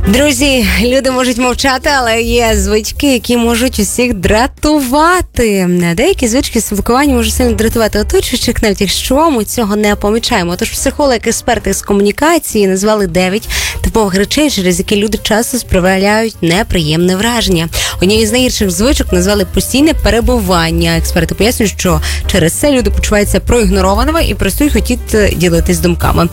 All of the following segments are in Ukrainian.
Друзі, люди можуть мовчати, але є звички, які можуть усіх дратувати. Деякі звички спілкування можуть сильно дратувати оточуючих, навіть якщо ми цього не помічаємо. Тож психологи, експерти з комунікації назвали 9 типових речей, через які люди часто справляють неприємне враження. Однією з найгірших звичок назвали постійне перебування. Експерти пояснюють, що через це люди почуваються проігнорованими і перестають хотіти ділитись думками.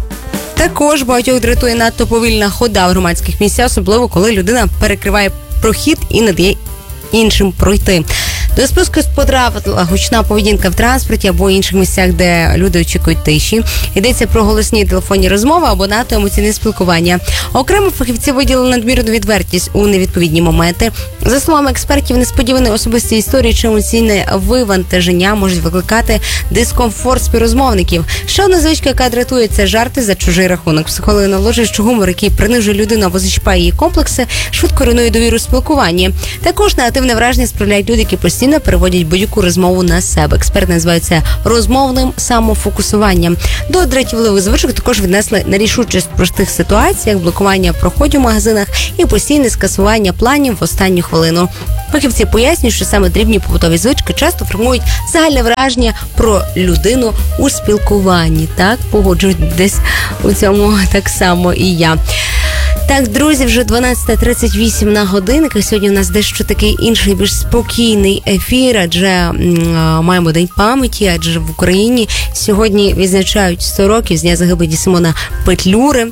Також багатьох дратує надто повільна хода в громадських місцях, особливо коли людина перекриває прохід і не дає іншим пройти. До списку потрапила гучна поведінка в транспорті або інших місцях, де люди очікують тиші. Йдеться про голосні телефонні розмови або надто емоційне спілкування. Окремо фахівці виділили надмірну відвертість у невідповідні моменти. За словами експертів, несподівані особисті історії чи емоційне вивантаження можуть викликати дискомфорт співрозмовників. Ще одна звичка, яка дратує, це жарти за чужий рахунок. Психологи наголошують, що гумор, який принижує людину або зачіпає її комплекси, швидко руйнує довіру спілкуванні. Також негативне враження справляють люди, які постійно переводять будь-яку розмову на себе. Експерти називають це розмовним самофокусуванням. До дратівливих звичок також віднесли нерішучість в простих ситуаціях, блокування проходів в магазинах і постійне скасування планів в останню хвилину. Фахівці пояснюють, що саме дрібні побутові звички часто формують загальне враження про людину у спілкуванні. Так, погоджують десь у цьому так само і я. Так, друзі, вже 12:38 на годинниках. Сьогодні у нас дещо такий інший, більш спокійний ефір, адже маємо День пам'яті, адже в Україні сьогодні відзначають 100 років з дня загибелі Симона Петлюри,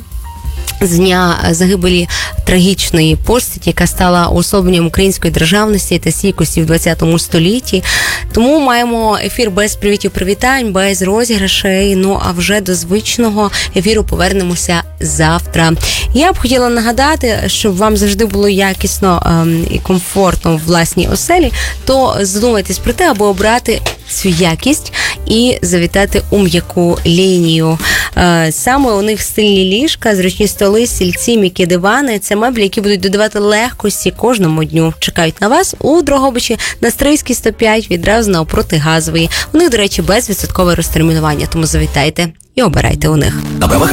з дня загибелі трагічної постаті, яка стала уособленням української державності та стійкості в 20 столітті. Тому маємо ефір без привітань, без розіграшей. Ну, а вже до звичного ефіру повернемося завтра. Я б хотіла нагадати, щоб вам завжди було якісно і комфортно в власній оселі, то задумайтесь про те, аби обрати цю якість і завітати у м'яку лінію. Саме у них стильні ліжка, зручні столи, стільці, м'які дивани. Це меблі, які будуть додавати легкості кожному дню. Чекають на вас у Дрогобичі на Стрийській 105, відразу навпроти Газової. У них, до речі, безвідсоткове розтермінування, тому завітайте і обирайте у них. На правах